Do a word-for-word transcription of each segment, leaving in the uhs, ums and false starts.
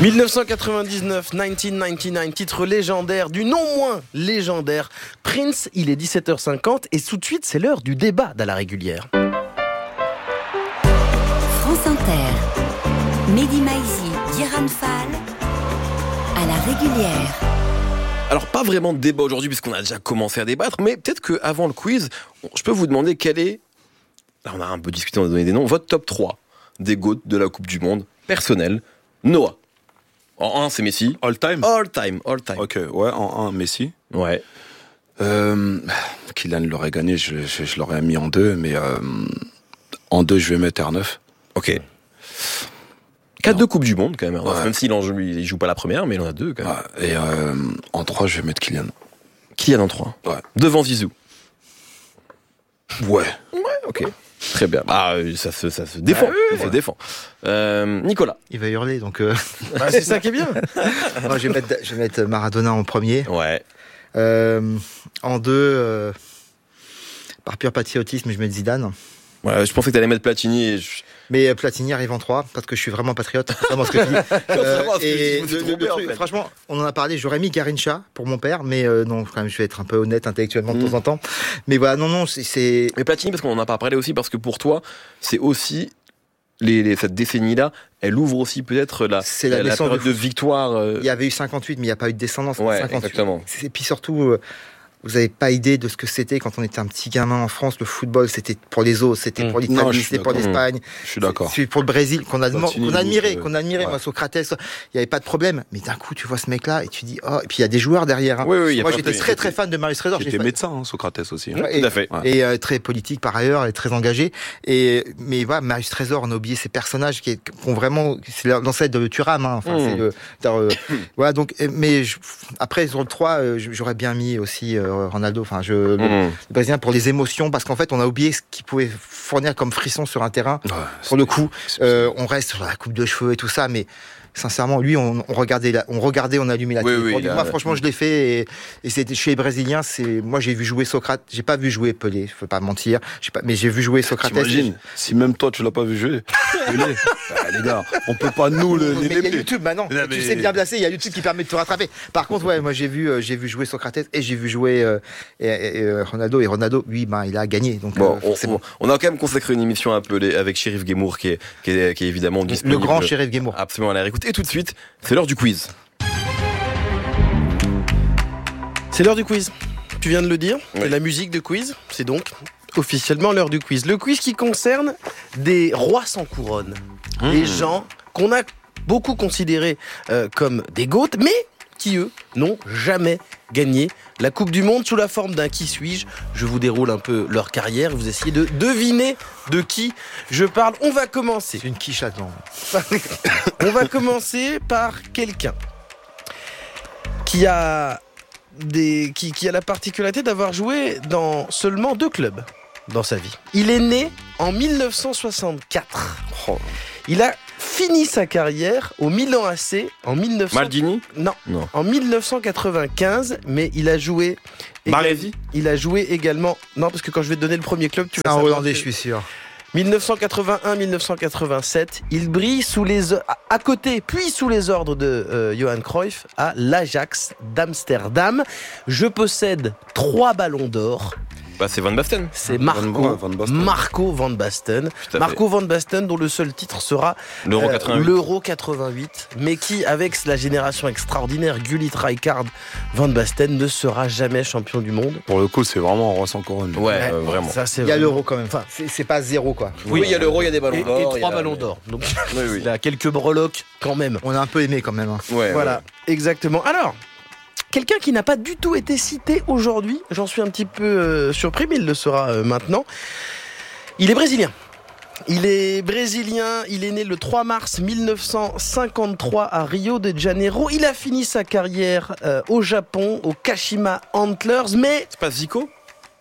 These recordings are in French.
dix-neuf cent quatre-vingt-dix-neuf, dix-neuf cent quatre-vingt-dix-neuf, titre légendaire du non moins légendaire Prince. Il est dix-sept heures cinquante et tout de suite c'est l'heure du débat d'À la régulière. France Inter, Mehdi Maizi, Diran Fall, À la régulière. Alors pas vraiment de débat aujourd'hui puisqu'on a déjà commencé à débattre, mais peut-être qu'avant le quiz, je peux vous demander quel est, là on a un peu discuté, on a donné des noms, votre top trois des GOAT de la Coupe du Monde personnel. Noah. En un, c'est Messi. All time All time, all time. Ok, ouais, en un, Messi. Ouais. Euh, Kylian l'aurait gagné, je, je, je l'aurais mis en deux, mais euh, en deux, je vais mettre R neuf. Ok. Quatre de Coupe du Monde, quand même. Ouais. Même s'il en joue, il joue pas la première, mais il en a deux, quand même. Ouais, et euh, en trois, je vais mettre Kylian. Kylian en trois. Ouais. Devant Zizou. Ouais. Ouais, ok. Très bien. Ah, ça se, ça se défend. Ah, oui, ça ouais. se défend. Euh, Nicolas. Il va hurler, donc... Euh... Bah, c'est ça qui est bien. Moi, je vais, mettre, je vais mettre Maradona en premier. Ouais. Euh, en deux, euh, par pur patriotisme, je vais mettre Zidane. Ouais, je pensais que t'allais mettre Platini et je... Mais Platini arrive en trois, parce que je suis vraiment patriote. C'est vraiment ce que je dis. Euh, Contrairement à ce que je et dis, je me suis le- le trompé, en truc, fait. franchement, on en a parlé, j'aurais mis Garincha pour mon père, mais euh, non, quand même, je vais être un peu honnête intellectuellement de Mm. temps en temps. Mais voilà, non, non, c'est... c'est... Mais Platini, parce qu'on en a pas parlé aussi, parce que pour toi, c'est aussi les, les- cette décennie-là, elle ouvre aussi peut-être la, C'est la la, la naissance période du de foot. victoire. euh, Il y avait eu cinquante-huit, mais il n'y a pas eu de descendance. Ouais, cinquante-huit. exactement. Et puis surtout, euh, vous n'avez pas idée de ce que c'était quand on était un petit gamin en France. Le football, c'était pour les autres, c'était Mmh. pour Non, l'Italie, je suis c'était pour d'accord. l'Espagne. Je suis d'accord. C'est pour le Brésil, qu'on a Platini, qu'on admirait, euh, qu'on admirait. ouais. Moi, Socrates, il n'y avait pas de problème. Mais d'un coup, tu vois ce mec-là et tu dis, oh, et puis il y a des joueurs derrière. hein. Oui, oui, il y a Moi, pas j'étais de- très très fan de Marius Trésor. J'étais J'ai fait- médecin, hein, Socrates aussi. hein. Ouais, tout à fait. Ouais. Et euh, très politique par ailleurs, et très engagé. Et mais voilà, Marius Trésor, on a oublié ces personnages qui, est- qui ont vraiment, c'est l'ancêtre de Thuram. Hein. Enfin, Mmh. c'est le, dans, euh, voilà. Donc, euh, mais je- après sur le trois, euh, j'aurais bien mis aussi euh, Ronaldo. Enfin, je le, Mmh. le Brésilien pour les émotions, parce qu'en fait, on a oublié ce qu'il pouvait fournir comme frisson sur un terrain. Ouais, Pour le coup, c'est- euh, on reste sur la coupe de cheveux et tout ça, mais sincèrement, lui, on, on regardait, la- on regardait, on allumait la Oui, télé. oui, Pour il lui, a- moi, franchement, je l'ai fait, et, et c'était chez les Brésiliens. C'est, moi, j'ai vu jouer Socrate. J'ai pas vu jouer Pelé, faut pas mentir. J'ai pas, mais j'ai vu jouer Socrate. T'imagines, si même toi tu l'as pas vu jouer, Pelé, bah, les gars, on peut pas nous le Mais il y a l'aimer. YouTube maintenant. Non, Tu mais- sais bien placer, il y a YouTube qui permet de te rattraper. Par contre, ouais, moi j'ai vu, euh, j'ai vu jouer Socrates et j'ai vu jouer euh, et, et, euh, Ronaldo. Et Ronaldo, lui, ben, il a gagné. Donc, Bon, euh, on, forcément. on- on a quand même consacré une émission un peu les- avec Chérif Guémour qui est, qui est, qui est évidemment Le disponible. grand Chérif Guémour. Absolument à la réécoute. Et tout de suite, c'est l'heure du quiz. C'est l'heure du quiz. Tu viens de le dire, Oui. c'est la musique de quiz. C'est donc officiellement l'heure du quiz. Le quiz qui concerne des rois sans couronne. Des gens qu'on a beaucoup considérés euh, comme des goats, mais qui, eux, n'ont jamais gagné la Coupe du Monde sous la forme d'un qui suis-je. Je vous déroule un peu leur carrière. Vous essayez de deviner de qui je parle. On va commencer. C'est une quiche là-dedans. On va commencer par quelqu'un qui a des qui, qui a la particularité d'avoir joué dans seulement deux clubs dans sa vie. Il est né en dix-neuf cent soixante-quatre. Oh. Il a fini sa carrière au Milan A C en dix-neuf cents... Maldini Non, Non. en dix-neuf cent quatre-vingt-quinze, mais il a joué Baresi il a joué également. Non, parce que quand je vais te donner le premier club, tu C'est vas un savoir Hollandais, que- je suis sûr. dix-neuf cent quatre-vingt-un dix-neuf cent quatre-vingt-sept, il brille sous les, à- à côté, puis sous les ordres de euh, Johan Cruyff à l'Ajax d'Amsterdam. Je possède trois ballons d'or. Bah, c'est Van Basten. C'est Van- Marco, Van Basten. Marco Van Basten. Tout à Marco Van Basten, dont le seul titre sera L'Euro euh, quatre-vingt-huit. l'Euro quatre-vingt-huit, mais qui, avec la génération extraordinaire Gullit, Rijkaard, Van Basten, ne sera jamais champion du monde. Pour le coup, c'est vraiment un roi sans couronne. Ouais, euh, vraiment. Ça, c'est Il y a vraiment- l'euro quand même. Enfin, c'est, c'est pas zéro quoi. Oui, il y a l'Euro, il y a des ballons Et, d'or. et il y trois a- ballons d'or. Donc, Oui, oui. il a quelques breloques quand même. On a un peu aimé quand même. hein. Ouais, Voilà, ouais. exactement. Alors, quelqu'un qui n'a pas du tout été cité aujourd'hui, j'en suis un petit peu euh, surpris, mais il le sera euh, maintenant. Il est brésilien. Il est brésilien, il est né le trois mars dix-neuf cent cinquante-trois à Rio de Janeiro. Il a fini sa carrière euh, au Japon, au Kashima Antlers, mais C'est pas Zico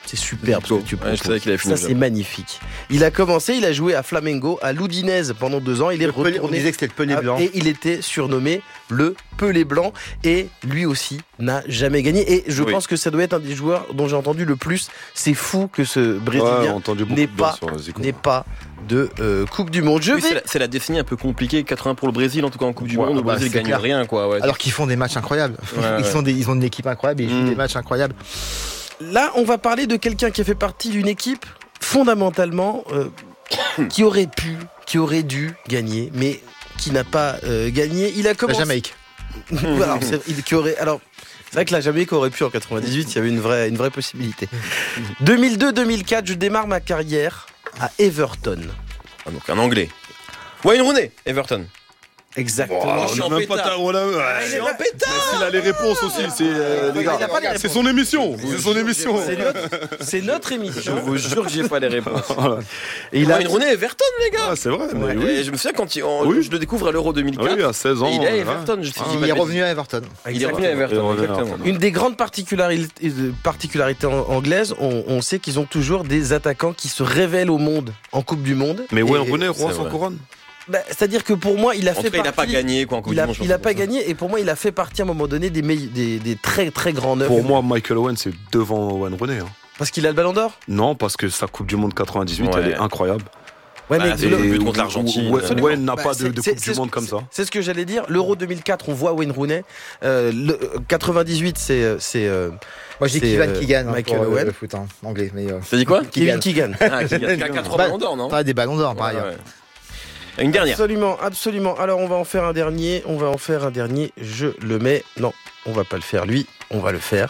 C'est superbe ce que tu Ouais, proposes. je savais qu'il avait fini Ça, le c'est magnifique. Il a commencé, il a joué à Flamengo, à l'Udinese pendant deux ans. Il est Le pelé- on retourné. disait que c'était le pelé Ah, blanc. Et il était surnommé le Pelé blanc. Et lui aussi n'a jamais gagné. Et je Oui. pense que ça doit être un des joueurs dont j'ai entendu le plus. C'est fou que ce Ouais, Brésilien entendu beaucoup n'est de bien pas, sur Zico. n'est pas de euh, Coupe du Monde. Je Oui, c'est vais. la, c'est la décennie un peu compliquée, quatre-vingts pour le Brésil, en tout cas en Coupe du Ouais, Monde. Le bah, Brésil c'est gagne clair. rien, quoi. Ouais. Alors qu'ils font des matchs incroyables. Ouais, ils, ouais. sont des, ils ont une équipe incroyable et ils jouent Mm. des matchs incroyables. Là, on va parler de quelqu'un qui a fait partie d'une équipe fondamentalement euh, qui aurait pu, qui aurait dû gagner, mais qui n'a pas euh, gagné. Il a La commencé. Jamaïque. alors, c'est, il, qui aurait, alors, c'est vrai que la Jamaïque aurait pu en quatre-vingt-dix-huit, il y avait une vraie, une vraie possibilité. deux mille deux deux mille quatre, je démarre ma carrière à Everton. Ah, donc un Anglais. Wayne Rooney, Everton. Exactement. Oh, je suis en même pas pétard. ta- voilà, ouais. Je suis en pétard. Mais s'il a les réponses aussi, c'est euh, les gars. Il a pas les C'est réponses. son émission, c'est son émission. C'est notre, c'est notre Je émission. vous jure que j'ai pas les réponses. Et il a, Wayne Rooney, Everton, les gars. Ah, c'est vrai, mais Ouais, oui. et je me souviens quand il- on- Oui. je le découvre à l'Euro deux mille Ah quatre. oui, à seize ans. et il est à ouais. Everton. Je sais Ah, pas Il de est bêtises. revenu à Everton. Il est revenu à Everton, Il est revenu à exactement. Everton. Une des grandes particularités, euh, particularités en- anglaises, on, on sait qu'ils ont toujours des attaquants qui se révèlent au monde en Coupe du Monde. Mais Et- Wayne Rooney, roi c'est sans vrai. couronne. bah, c'est-à-dire que pour moi, il a En fait tout cas, il n'a pas partie- gagné quoi en Coupe Il du a, Monde. je il pense a pas que c'est gagné et pour moi il a fait partie à un moment donné des, meille- des, des très très grands neufs. Pour moi, Michael Owen, c'est devant Wayne Rooney. hein. Parce qu'il a le ballon d'or. Non, parce que sa Coupe du Monde quatre-vingt-dix-huit, Ouais. elle est incroyable. Ouais, Bah, mais c'est le- le Et but contre où- l'Argentine. où- où Absolument. Wayne n'a bah, pas c'est- de, de c'est- Coupe c'est du ce Monde que- comme ça. C'est ce que j'allais dire. L'Euro deux mille quatre, on voit Wayne Rooney. Euh, le euh, quatre-vingt-dix-huit, c'est euh, c'est euh, Moi je dis C'est, Kevin euh, Keegan hein, Michael pour euh, Owen. le foot hein, anglais. Mais euh, T'as dit quoi Kevin Keegan. Ah, qui a quatre Bah, ballons d'or, non pareil, des ballons d'or par Ouais, ailleurs. ouais. Une dernière. Absolument, absolument. Alors on va en faire un dernier. On va en faire un dernier. Je le mets. Non, on va pas le faire lui. On va le faire.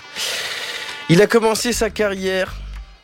Il a commencé sa carrière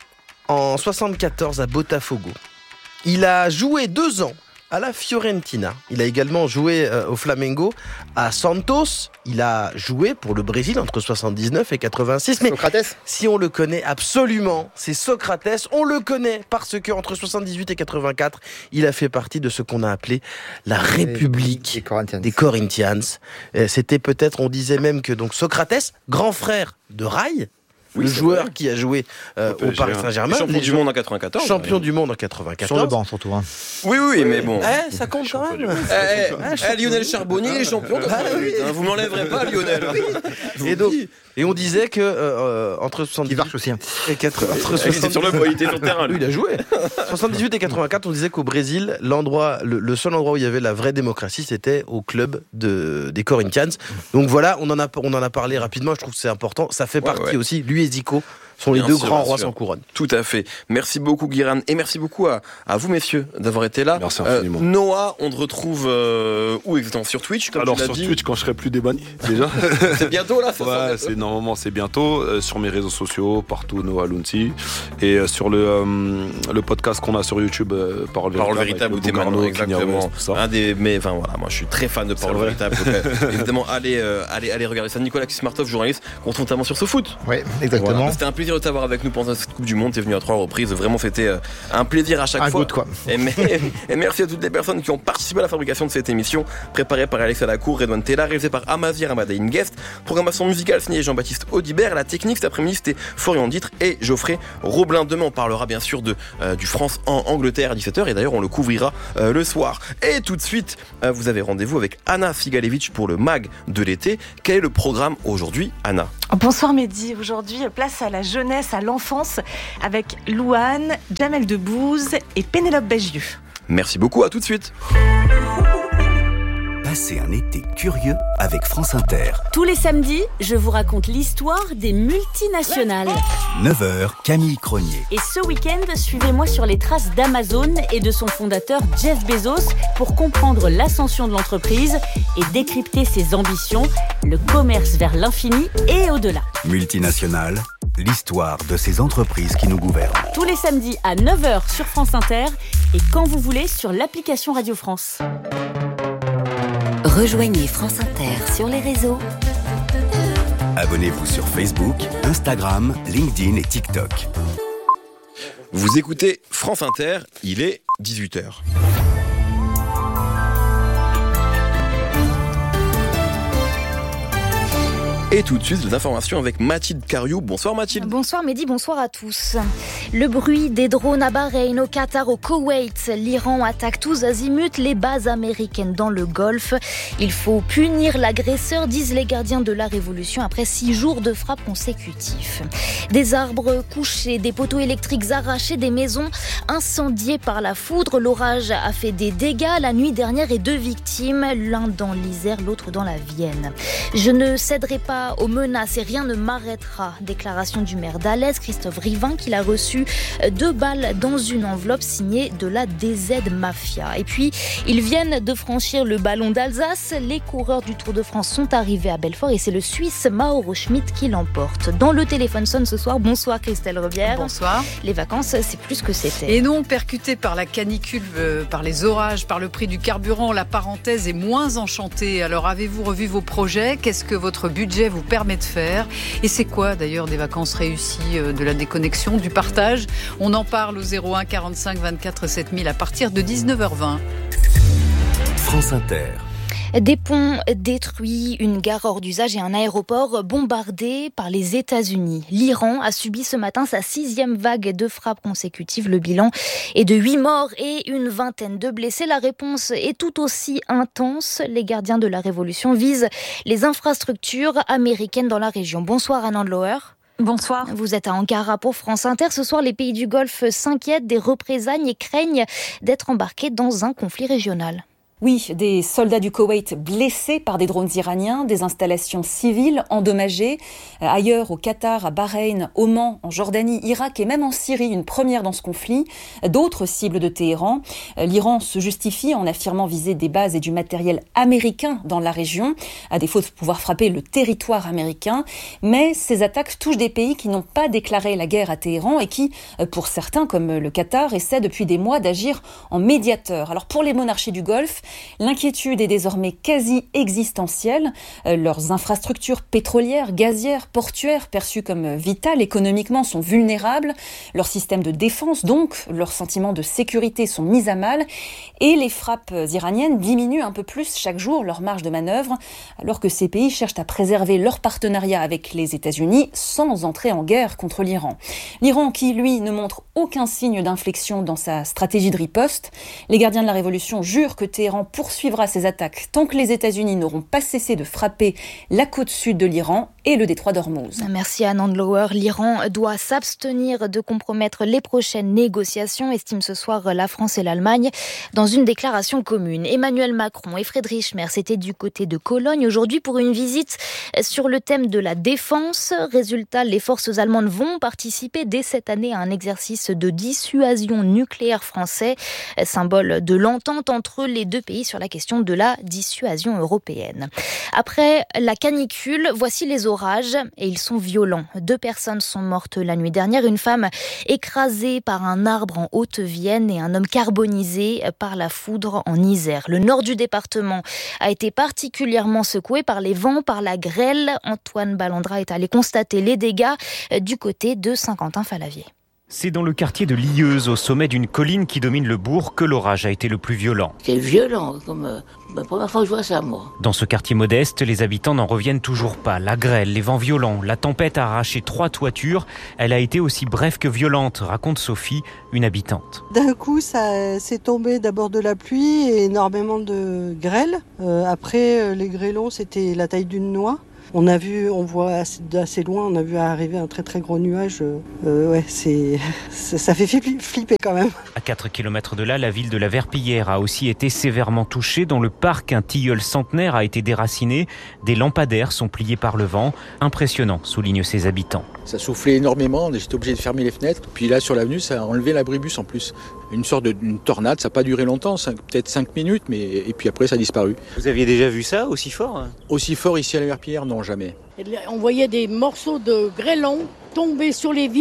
en soixante-quatorze à Botafogo. Il a joué deux ans à la Fiorentina. Il a également joué euh, au Flamengo, à Santos. Il a joué pour le Brésil entre soixante-dix-neuf et quatre-vingt-six. Mais Socrates. si on le connaît absolument, c'est Socrates. On le connaît parce que entre soixante-dix-huit et quatre-vingt-quatre, il a fait partie de ce qu'on a appelé la République Des Corinthians. des Corinthians. Euh, C'était peut-être, on disait même que donc Socrates, grand frère de Rai, Oui, le c'est joueur vrai. qui a joué euh, Au au P S G, Paris hein. Saint-Germain, Champion les du joueurs- monde en quatre-vingt-quatorze. champion du monde en quatre-vingt-quatorze. Sur le banc surtout. Hein. Oui, oui, oui, mais bon. Eh, ça compte quand même. Eh, eh, Ah, eh, champion Lionel du- Charbonnier est champion de quatre-vingt-huit, hein. Vous m'enlèverez pas, Lionel. Je vous Et le donc, dis. et on disait que euh, entre Qui soixante-dix-huit marche aussi. hein. et quatre- entre Il était sur le soixante-dix-huit il était sur le terrain. lui, lui. il a joué. soixante-dix-huit et quatre-vingt-quatre, on disait qu'au Brésil, l'endroit, le, le seul endroit où il y avait la vraie démocratie, c'était au club de, des Corinthians. Donc voilà, on en a, on en a parlé rapidement. Je trouve que c'est important. Ça fait Ouais, partie ouais. aussi. Lui et Zico sont les Bien deux sûr, grands bien rois sûr. sans couronne. Tout à fait. Merci beaucoup, Guiran. Et merci beaucoup à, à vous, messieurs, d'avoir été là. Merci infiniment. Noah, on te retrouve euh, où exactement? Sur Twitch, comme Alors tu l'as sur dit. Twitch, quand je serai plus débanni, déjà. C'est bientôt là, ça Ouais, sort c'est normalement c'est bientôt euh, sur mes réseaux sociaux, partout Noah Lunti, et euh, sur le euh, le podcast qu'on a sur YouTube, euh, Parole Parole véritable, véritable où avec t'es maintenant, Bougarno, Kenya exactement. West, tout ça. Un des, mais enfin voilà, moi je suis très fan de Parole vrai. véritable. Donc, euh, évidemment, allez, euh, allez, allez regarder ça. Nicolas Kismartov, journaliste, qu'on trouve notamment sur ce foot. Oui, exactement. Voilà. C'était un plaisir de t'avoir avec nous pendant cette Coupe du Monde. T'es venu à trois reprises. Vraiment, c'était euh, un plaisir à chaque Un fois. goût, quoi. Et, mais- et merci à toutes les personnes qui ont participé à la fabrication de cette émission, préparée par Alex Alacour, Redouane Tella, réalisée par Amazir Amadaïn Guest, programmation musicale signée Jean-Baptiste Audibert, la technique cet après-midi c'était Florian Ditre et Geoffrey Roblin. Demain on parlera bien sûr de, euh, du France en Angleterre à dix-sept heures et d'ailleurs on le couvrira euh, le soir. Et tout de suite, euh, vous avez rendez-vous avec Anna Figalevich pour le mag de l'été. Quel est le programme aujourd'hui, Anna? Bonsoir Mehdi, aujourd'hui place à la jeunesse, à l'enfance avec Louane, Jamel Debbouze et Pénélope Bagieux. Merci beaucoup, à tout de suite. Passez un été curieux avec France Inter. Tous les samedis, je vous raconte l'histoire des multinationales. neuf heures, Camille Cronier. Et ce week-end, suivez-moi sur les traces d'Amazon et de son fondateur Jeff Bezos pour comprendre l'ascension de l'entreprise et décrypter ses ambitions, le commerce vers l'infini et au-delà. Multinationale, l'histoire de ces entreprises qui nous gouvernent. Tous les samedis à neuf heures sur France Inter et quand vous voulez sur l'application Radio France. Rejoignez France Inter sur les réseaux. Abonnez-vous sur Facebook, Instagram, LinkedIn et TikTok. Vous écoutez France Inter, il est dix-huit heures. Et Et tout de suite, les informations avec Mathilde Cariou. Bonsoir Mathilde. Bonsoir Mehdi, bonsoir à tous. Le bruit des drones à Bahreïn, au Qatar, au Koweït. L'Iran attaque tous azimuts les bases américaines dans le Golfe. Il faut punir l'agresseur, disent les gardiens de la Révolution, après six jours de frappes consécutifs. Des arbres couchés, des poteaux électriques arrachés, des maisons incendiées par la foudre. L'orage a fait des dégâts la nuit dernière et deux victimes, l'un dans l'Isère, l'autre dans la Vienne. Je ne céderai pas aux menaces et rien ne m'arrêtera. Déclaration du maire d'Alès, Christophe Rivin, qu'il a reçu deux balles dans une enveloppe signée de la D Z Mafia. Et puis, ils viennent de franchir le ballon d'Alsace. Les coureurs du Tour de France sont arrivés à Belfort et c'est le Suisse Mauro Schmidt qui l'emporte. Dans le téléphone sonne ce soir. Bonsoir Christelle Rebière. Bonsoir. Les vacances, c'est plus que c'était. Et non, percuté par la canicule, euh, par les orages, par le prix du carburant, la parenthèse est moins enchantée. Alors avez-vous revu vos projets ? Qu'est-ce que votre budget vous permet de faire ? Et c'est quoi d'ailleurs des vacances réussies, euh, de la déconnexion, du partage ? On en parle au zéro un quarante-cinq vingt-quatre sept mille à partir de dix-neuf heures vingt. France Inter. Des ponts détruits, une gare hors d'usage et un aéroport bombardé par les États-Unis. L'Iran a subi ce matin sa sixième vague de frappes consécutives. Le bilan est de huit morts et une vingtaine de blessés. La réponse est tout aussi intense. Les gardiens de la Révolution visent les infrastructures américaines dans la région. Bonsoir Anand Lower. Bonsoir. Vous êtes à Ankara pour France Inter. Ce soir, les pays du Golfe s'inquiètent des représailles et craignent d'être embarqués dans un conflit régional. Oui, des soldats du Koweït blessés par des drones iraniens, des installations civiles endommagées. Ailleurs, au Qatar, à Bahreïn, Oman, en Jordanie, Irak et même en Syrie, une première dans ce conflit. D'autres cibles de Téhéran. L'Iran se justifie en affirmant viser des bases et du matériel américain dans la région, à défaut de pouvoir frapper le territoire américain. Mais ces attaques touchent des pays qui n'ont pas déclaré la guerre à Téhéran et qui, pour certains, comme le Qatar, essaient depuis des mois d'agir en médiateur. Alors pour les monarchies du Golfe, l'inquiétude est désormais quasi existentielle. Euh, leurs infrastructures pétrolières, gazières, portuaires, perçues comme vitales économiquement, sont vulnérables. Leurs systèmes de défense, donc, leurs sentiments de sécurité sont mis à mal. Et les frappes iraniennes diminuent un peu plus chaque jour leur marge de manœuvre, alors que ces pays cherchent à préserver leur partenariat avec les États-Unis sans entrer en guerre contre l'Iran. L'Iran qui, lui, ne montre aucun signe d'inflexion dans sa stratégie de riposte. Les gardiens de la Révolution jurent que Téhéran poursuivra ses attaques tant que les États-Unis n'auront pas cessé de frapper la côte sud de l'Iran et le détroit d'Ormuz. Merci Anand Lower. L'Iran doit s'abstenir de compromettre les prochaines négociations, estiment ce soir la France et l'Allemagne dans une déclaration commune. Emmanuel Macron et Friedrich Merz étaient du côté de Cologne aujourd'hui pour une visite sur le thème de la défense. Résultat, les forces allemandes vont participer dès cette année à un exercice de dissuasion nucléaire français, symbole de l'entente entre les deux pays sur la question de la dissuasion européenne. Après la canicule, voici les orages et ils sont violents. Deux personnes sont mortes la nuit dernière, une femme écrasée par un arbre en Haute-Vienne et un homme carbonisé par la foudre en Isère. Le nord du département a été particulièrement secoué par les vents, par la grêle. Antoine Ballandra est allé constater les dégâts du côté de Saint-Quentin-Fallavier. C'est dans le quartier de Lilleuse, au sommet d'une colline qui domine le bourg, que l'orage a été le plus violent. C'est violent, comme euh, la première fois que je vois ça, moi. Dans ce quartier modeste, les habitants n'en reviennent toujours pas. La grêle, les vents violents, la tempête a arraché trois toitures. Elle a été aussi brève que violente, raconte Sophie, une habitante. D'un coup, ça s'est tombé d'abord de la pluie et énormément de grêle. Euh, après, euh, les grêlons, c'était la taille d'une noix. On a vu, on voit assez, d'assez loin, on a vu arriver un très très gros nuage. Euh, ouais, c'est, ça, ça fait flipper quand même. À quatre kilomètres de là, la ville de la Verpillière a aussi été sévèrement touchée. Dans le parc, un tilleul centenaire a été déraciné. Des lampadaires sont pliés par le vent. Impressionnant, soulignent ses habitants. Ça soufflait énormément, j'étais obligé de fermer les fenêtres. Puis là, sur l'avenue, ça a enlevé l'abribus en plus. Une sorte de une tornade, ça n'a pas duré longtemps, cinq, peut-être cinq minutes, mais et puis après, ça a disparu. Vous aviez déjà vu ça aussi fort ? Aussi fort ici à la Verpillière, non, jamais. On voyait des morceaux de grêlons tomber sur les vitres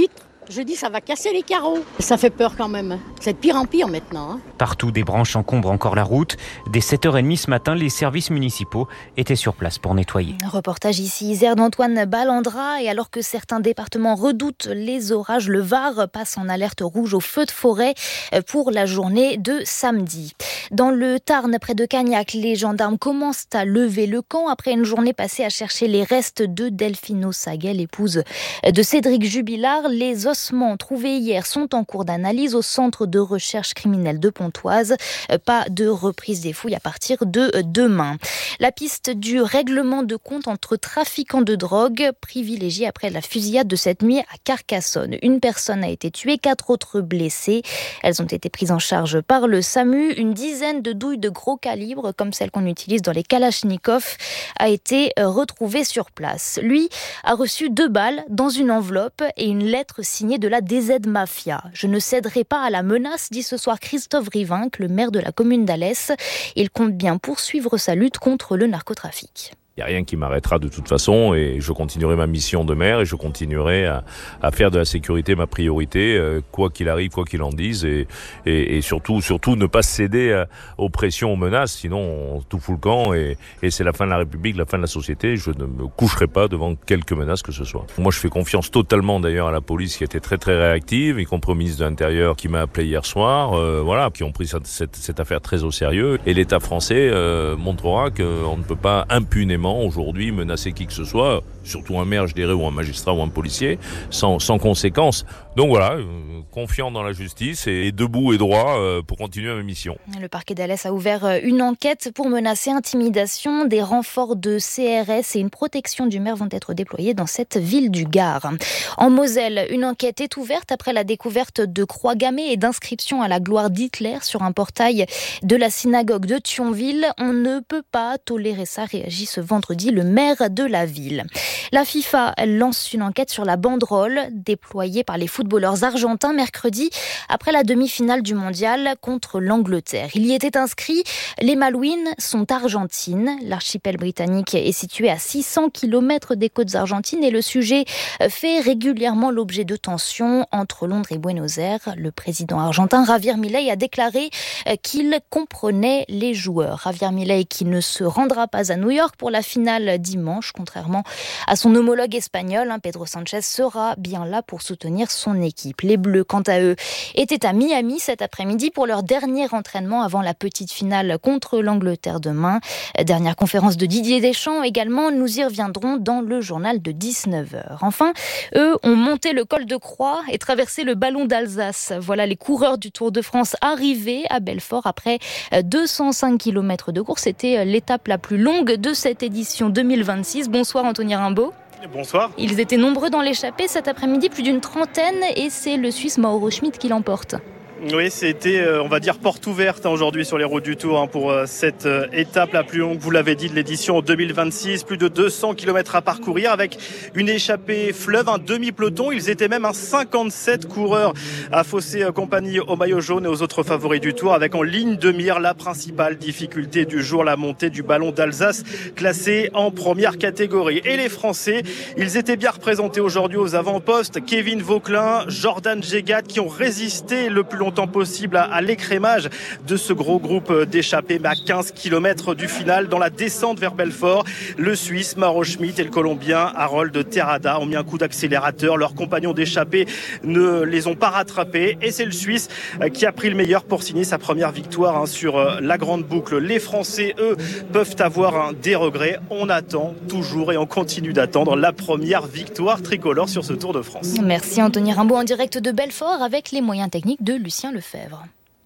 Je dis ça va casser les carreaux. Ça fait peur quand même. C'est de pire en pire maintenant. Hein. Partout, des branches encombrent encore la route. Dès sept heures trente ce matin, les services municipaux étaient sur place pour nettoyer. Reportage ici, Isère d'Antoine Ballandra. Et alors que certains départements redoutent les orages, le Var passe en alerte rouge au feu de forêt pour la journée de samedi. Dans le Tarn, près de Cagnac, les gendarmes commencent à lever le camp après une journée passée à chercher les restes de Delphino Saguet, l'épouse de Cédric Jubilard. Les ossements trouvés hier sont en cours d'analyse au centre de recherche criminelle de Pontoise. Pas de reprise des fouilles à partir de demain. La piste du règlement de compte entre trafiquants de drogue privilégiée après la fusillade de cette nuit à Carcassonne. Une personne a été tuée, quatre autres blessées. Elles ont été prises en charge par le SAMU. Une dizaine de douilles de gros calibre, comme celles qu'on utilise dans les Kalachnikov, a été retrouvée sur place. Lui a reçu deux balles dans une enveloppe et une lettre signée de la D Z Mafia. Je ne céderai pas à la menace, dit ce soir Christophe Rivinc, le maire de la commune d'Alès. Il compte bien poursuivre sa lutte contre le narcotrafic. Il n'y a rien qui m'arrêtera de toute façon et je continuerai ma mission de maire et je continuerai à, à faire de la sécurité ma priorité, euh, quoi qu'il arrive, quoi qu'il en dise et, et, et surtout, surtout ne pas céder à, aux pressions, aux menaces, sinon on tout fout le camp et, et c'est la fin de la République, la fin de la société. Je ne me coucherai pas devant quelque menace que ce soit. Moi je fais confiance totalement d'ailleurs à la police qui a été très très réactive, y compris au ministre de l'Intérieur qui m'a appelé hier soir, euh, voilà, qui ont pris cette, cette, cette affaire très au sérieux et l'État français euh, montrera qu'on ne peut pas impunément aujourd'hui menacer qui que ce soit, surtout un maire, je dirais, ou un magistrat ou un policier, sans, sans conséquence. Donc voilà, euh, confiant dans la justice et debout et droit euh, pour continuer ma mission. Le parquet d'Alès a ouvert une enquête pour menacer intimidation. Des renforts de C R S et une protection du maire vont être déployés dans cette ville du Gard. En Moselle, une enquête est ouverte après la découverte de croix gammées et d'inscriptions à la gloire d'Hitler sur un portail de la synagogue de Thionville. On ne peut pas tolérer ça, réagit ce vendredi le maire de la ville. La FIFA lance une enquête sur la banderole déployée par les footballeurs argentins mercredi après la demi-finale du mondial contre l'Angleterre. Il y était inscrit « Les Malouines sont argentines ». L'archipel britannique est situé à six cents kilomètres des côtes argentines et le sujet fait régulièrement l'objet de tensions entre Londres et Buenos Aires. Le président argentin Javier Milei a déclaré qu'il comprenait les joueurs. Javier Milei qui ne se rendra pas à New York pour la finale dimanche, contrairement à son homologue espagnol. Pedro Sanchez sera bien là pour soutenir son équipe. Les Bleus, quant à eux, étaient à Miami cet après-midi pour leur dernier entraînement avant la petite finale contre l'Angleterre demain. Dernière conférence de Didier Deschamps également, nous y reviendrons dans le journal de dix-neuf heures. Enfin, eux ont monté le col de Croix et traversé le ballon d'Alsace. Voilà les coureurs du Tour de France arrivés à Belfort après deux cent cinq kilomètres de course. C'était l'étape la plus longue de cette édition deux mille vingt-six. Bonsoir Anthony Rimbaud. Bonsoir. Ils étaient nombreux dans l'échappée cet après-midi, plus d'une trentaine, et c'est le Suisse Mauro Schmid qui l'emporte. Oui, c'était, euh, on va dire, porte ouverte hein, aujourd'hui sur les routes du Tour hein, pour euh, cette euh, étape la plus longue, vous l'avez dit, de l'édition deux mille vingt-six. Plus de deux cents kilomètres à parcourir avec une échappée fleuve, un demi-peloton. Ils étaient même un cinquante-sept coureurs à fausser euh, compagnie au maillot jaune et aux autres favoris du Tour, avec en ligne de mire la principale difficulté du jour, la montée du ballon d'Alsace, classé en première catégorie. Et les Français, ils étaient bien représentés aujourd'hui aux avant-postes. Kevin Vauquelin, Jordan Gégat, qui ont résisté le plus longtemps temps possible à, à l'écrémage de ce gros groupe d'échappés, mais à quinze kilomètres du final, dans la descente vers Belfort, le Suisse Mauro Schmid et le Colombien Harold Terrada ont mis un coup d'accélérateur. Leurs compagnons d'échappée ne les ont pas rattrapés et c'est le Suisse qui a pris le meilleur pour signer sa première victoire hein, sur la grande boucle. Les Français, eux, peuvent avoir hein, des regrets. On attend toujours et on continue d'attendre la première victoire tricolore sur ce Tour de France. Merci Anthony Rimbaud en direct de Belfort avec les moyens techniques de Lucien Lefebvre.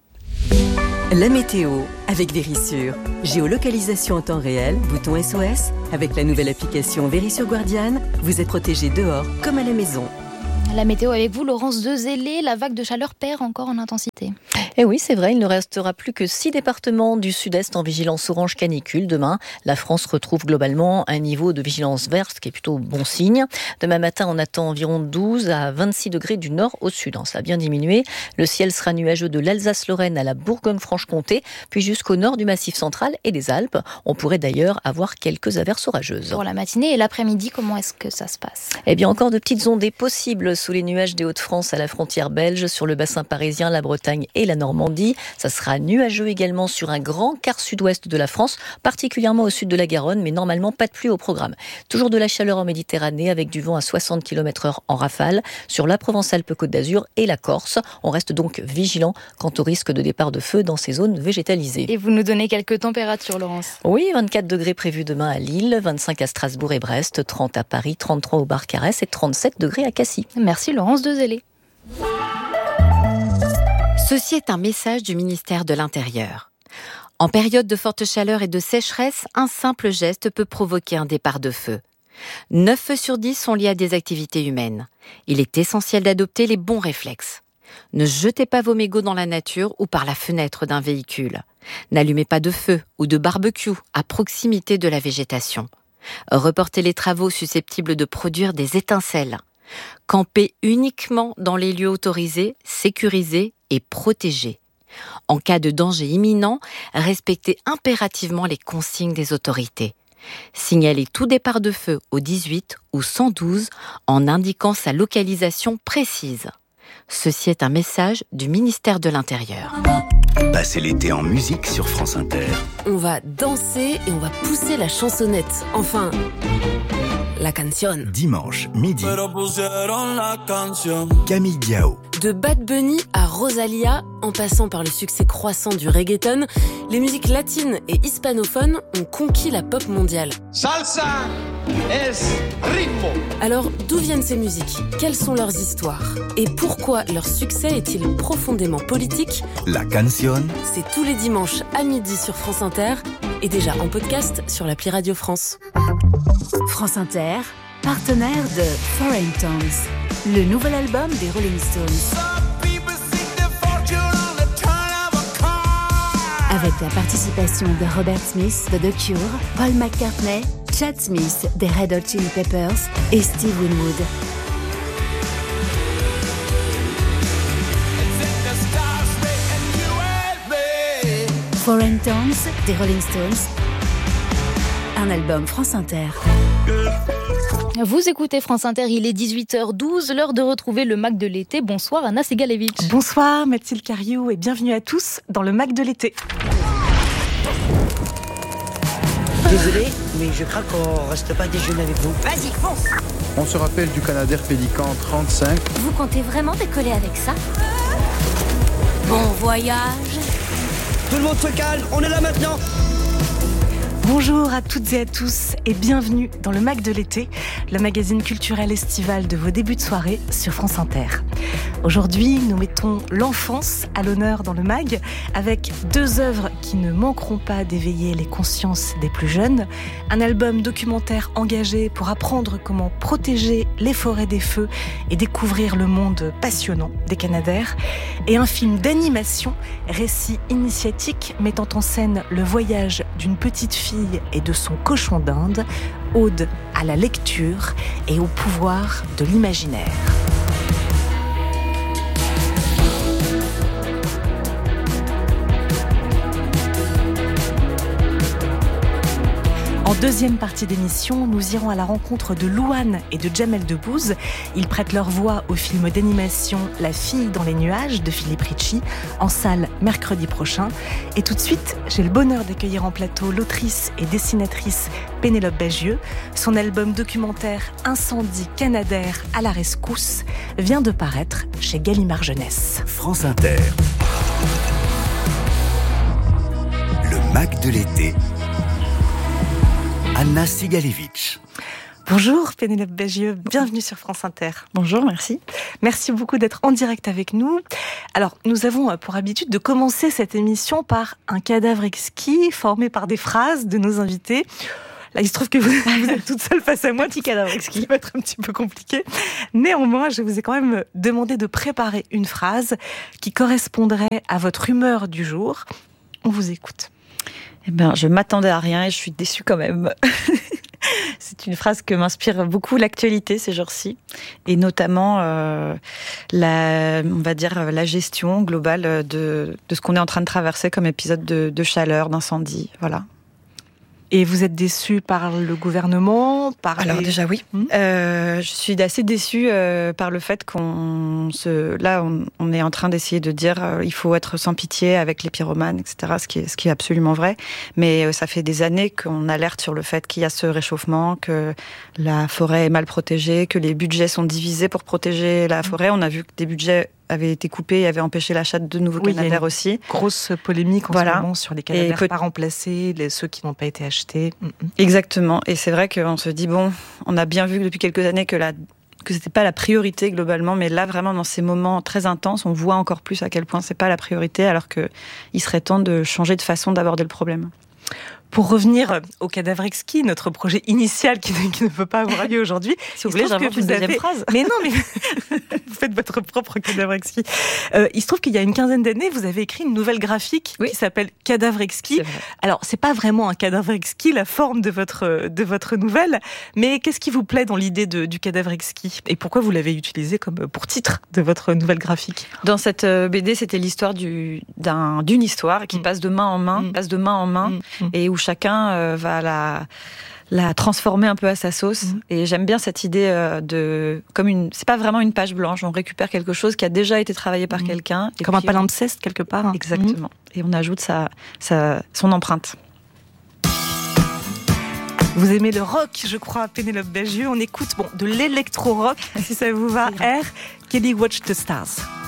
La météo avec Vérissure. Géolocalisation en temps réel, bouton S O S. Avec la nouvelle application Vérissure Guardian, vous êtes protégé dehors comme à la maison. La météo avec vous, Laurence Dezellé. La vague de chaleur perd encore en intensité. Eh oui, c'est vrai, il ne restera plus que six départements du sud-est en vigilance orange canicule. Demain, la France retrouve globalement un niveau de vigilance verte, ce qui est plutôt bon signe. Demain matin, on attend environ douze à vingt-six degrés du nord au sud. Ça a bien diminué. Le ciel sera nuageux de l'Alsace-Lorraine à la Bourgogne-Franche-Comté, puis jusqu'au nord du Massif central et des Alpes. On pourrait d'ailleurs avoir quelques averses orageuses. Pour la matinée et l'après-midi, comment est-ce que ça se passe ? Eh bien, encore de petites ondées possibles sous les nuages des Hauts-de-France à la frontière belge, sur le bassin parisien, la Bretagne et la Normandie. Ça sera nuageux également sur un grand quart sud-ouest de la France, particulièrement au sud de la Garonne, mais normalement pas de pluie au programme. Toujours de la chaleur en Méditerranée avec du vent à soixante kilomètres heure en rafale sur la Provence-Alpes-Côte d'Azur et la Corse. On reste donc vigilant quant au risque de départ de feu dans ces zones végétalisées. Et vous nous donnez quelques températures, Laurence? Oui, vingt-quatre degrés prévus demain à Lille, vingt-cinq à Strasbourg et Brest, trente à Paris, trente-trois au Barcarès et trente-sept degrés à Cassis. Merci Laurence Dezellé. Ceci est un message du ministère de l'Intérieur. En période de forte chaleur et de sécheresse, un simple geste peut provoquer un départ de feu. neuf feux sur dix sont liés à des activités humaines. Il est essentiel d'adopter les bons réflexes. Ne jetez pas vos mégots dans la nature ou par la fenêtre d'un véhicule. N'allumez pas de feu ou de barbecue à proximité de la végétation. Reportez les travaux susceptibles de produire des étincelles. Campez uniquement dans les lieux autorisés, sécurisés et protégés. En cas de danger imminent, respectez impérativement les consignes des autorités. Signalez tout départ de feu au dix-huit ou cent douze en indiquant sa localisation précise. Ceci est un message du ministère de l'Intérieur. Passez l'été en musique sur France Inter. On va danser et on va pousser la chansonnette. Enfin, la canción. Dimanche, midi. Camille Diao. De Bad Bunny à Rosalia, en passant par le succès croissant du reggaeton, les musiques latines et hispanophones ont conquis la pop mondiale. Salsa es ritmo. Alors, d'où viennent ces musiques? Quelles sont leurs histoires? Et pourquoi leur succès est-il profondément politique? La canción. C'est tous les dimanches à midi sur France Inter et déjà en podcast sur l'appli Radio France. France Inter, partenaire de Foreign Tones, le nouvel album des Rolling Stones. Avec la participation de Robert Smith de The Cure, Paul McCartney, Chad Smith des Red Hot Chili Peppers et Steve Winwood. Foreign Tones des Rolling Stones, un album France Inter. Vous écoutez France Inter, il est dix-huit heures douze, l'heure de retrouver le Mac de l'été. Bonsoir Anna Segalevitch. Bonsoir Mathilde Cariou et bienvenue à tous dans le Mac de l'été. Désolé, mais je crains qu'on reste pas déjeuner avec vous. Vas-y, fonce. On se rappelle du Canadair Pélican trente-cinq. Vous comptez vraiment décoller avec ça? Bon voyage. Tout le monde se calme, on est là maintenant. Bonjour à toutes et à tous et bienvenue dans le Mac de l'été, le magazine culturel estival de vos débuts de soirée sur France Inter. Aujourd'hui, nous mettons l'enfance à l'honneur dans le mag avec deux œuvres qui ne manqueront pas d'éveiller les consciences des plus jeunes, un album documentaire engagé pour apprendre comment protéger les forêts des feux et découvrir le monde passionnant des Canadaires, et un film d'animation, récit initiatique mettant en scène le voyage d'une petite fille et de son cochon d'Inde, ode à la lecture et au pouvoir de l'imaginaire. En deuxième partie d'émission, nous irons à la rencontre de Louane et de Jamel Debbouze. Ils prêtent leur voix au film d'animation La fille dans les nuages de Philippe Ricci, en salle mercredi prochain. Et tout de suite, j'ai le bonheur d'accueillir en plateau l'autrice et dessinatrice Pénélope Bagieux. Son album documentaire Incendie Canadair à la rescousse vient de paraître chez Gallimard Jeunesse. France Inter. Le Mac de l'été. Anna Segalevitch. Bonjour Pénélope Bagieux, bienvenue sur France Inter. Bonjour, merci. Merci beaucoup d'être en direct avec nous. Alors, nous avons pour habitude de commencer cette émission par un cadavre exquis formé par des phrases de nos invités. Là, il se trouve que vous, vous êtes toute seule face à moi, petit cadavre exquis, qui va être un petit peu compliqué. Néanmoins, je vous ai quand même demandé de préparer une phrase qui correspondrait à votre humeur du jour. On vous écoute. Eh ben, je m'attendais à rien et je suis déçue quand même. C'est une phrase que m'inspire beaucoup l'actualité ces jours-ci, et notamment euh, la, on va dire la gestion globale de, de ce qu'on est en train de traverser comme épisode de, de chaleur, d'incendie, voilà. Et vous êtes déçue par le gouvernement, par Alors les... déjà oui, mmh. euh, je suis assez déçue euh, par le fait qu'on se, là on, on est en train d'essayer de dire euh, il faut être sans pitié avec les pyromanes, et cetera. Ce qui est, ce qui est absolument vrai. Mais euh, ça fait des années qu'on alerte sur le fait qu'il y a ce réchauffement, que la forêt est mal protégée, que les budgets sont divisés pour protéger la forêt. On a vu que des budgets avaient été coupés et avaient empêché l'achat de nouveaux oui, canadaires aussi. Grosse polémique en voilà. ce moment sur les canadaires peut... pas remplacés, les, ceux qui n'ont pas été achetés. Exactement. Et c'est vrai qu'on se dit, bon, on a bien vu depuis quelques années que la que c'était pas la priorité globalement, mais là vraiment dans ces moments très intenses, on voit encore plus à quel point c'est pas la priorité, alors que il serait temps de changer de façon d'aborder le problème. Pour revenir au cadavre exquis, notre projet initial qui ne, qui ne peut pas avoir lieu aujourd'hui. Si vous voulez, j'invente une deuxième avez... phrase. Mais non, mais vous faites votre propre cadavre exquis. Euh, il se trouve qu'il y a une quinzaine d'années, vous avez écrit une nouvelle graphique oui. qui s'appelle Cadavre exquis. Alors, c'est pas vraiment un cadavre exquis, la forme de votre, de votre nouvelle, mais qu'est-ce qui vous plaît dans l'idée de, du cadavre exquis? Et pourquoi vous l'avez utilisé comme pour titre de votre nouvelle graphique? Dans cette B D, c'était l'histoire du, d'un, d'une histoire qui mmh. passe de main en main, mmh. passe de main en main, mmh. et où chacun euh, va la, la transformer un peu à sa sauce. Mmh. Et j'aime bien cette idée euh, de... comme une, c'est pas vraiment une page blanche, on récupère quelque chose qui a déjà été travaillé par mmh. quelqu'un. Et comme un palimpseste quelque part. Hein. Exactement. Mmh. Et on ajoute sa, sa, son empreinte. Vous aimez le rock, je crois, Pénélope Bagieux. On écoute bon, de l'électro-rock, si ça vous va. R. Kelly Watch the Stars.